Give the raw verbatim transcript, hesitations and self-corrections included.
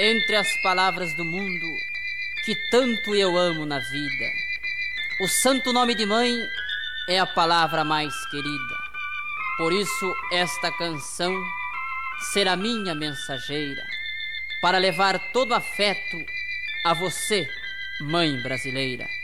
Entre as palavras do mundo que tanto eu amo na vida, o santo nome de mãe é a palavra mais querida. Por isso esta canção será minha mensageira, para levar todo afeto a você, mãe brasileira.